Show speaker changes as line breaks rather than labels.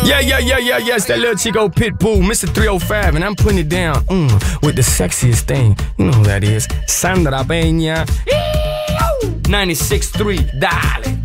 Yeah, it's that little Chico Pitbull, Mr. 305, and I'm putting it down with the sexiest thing. You know who that is, Sandra Peña. 96.3, dale.